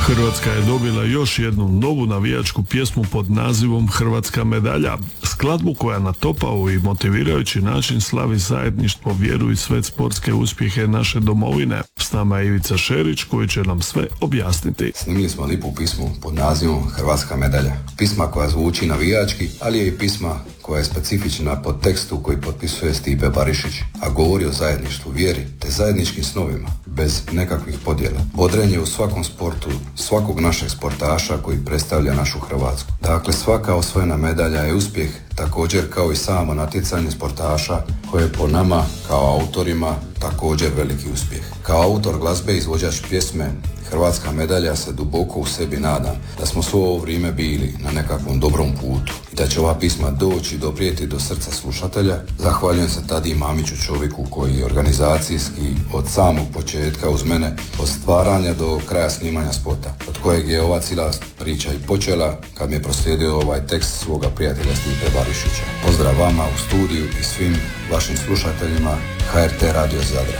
Hrvatska je dobila još jednu novu navijačku pjesmu pod nazivom Hrvatska medalja. Skladbu koja na topao i motivirajući način slavi zajedništvo, vjeru i sve sportske uspjehe naše domovine. S nama je Ivica Šerić koji će nam sve objasniti. Snimili smo lipu pismu pod nazivom Hrvatska medalja. Pisma koja zvuči navijački, ali je i pisma koja je specifična po tekstu koji potpisuje Stipe Barišić, a govori o zajedništvu, vjeri te zajedničkim snovima, bez nekakvih podjela. Bodrenje u svakom sportu, svakog našeg sportaša koji predstavlja našu Hrvatsku. Dakle, svaka osvojena medalja je uspjeh, također kao i samo natjecanje sportaša koje je po nama, kao autorima, također veliki uspjeh. Kao autor glazbe i izvođač pjesme Hrvatska medalja se duboko u sebi nadam da smo svo ovo vrijeme bili na nekakvom dobrom putu i da će ova pisma doći i doprijeti do srca slušatelja. Zahvaljujem se Tadi Mamiću, čovjeku koji je organizacijski od samog početka uz mene, od stvaranja do kraja snimanja spota, od kojeg je ova cijela priča i počela kad mi je proslijedio ovaj tekst svoga prijatelja Stipe Barišića. Pozdrav vama u studiju i svim vašim slušateljima HRT Radio Zadra.